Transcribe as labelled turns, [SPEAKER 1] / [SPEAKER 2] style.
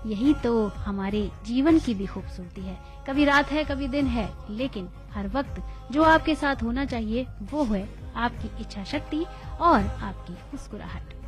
[SPEAKER 1] यही तो हमारे जीवन की भी खूबसूरती है। कभी रात है, कभी दिन है, लेकिन हर वक्त जो आपके साथ होना चाहिए वो है आपकी इच्छा शक्ति और आपकी मुस्कुराहट।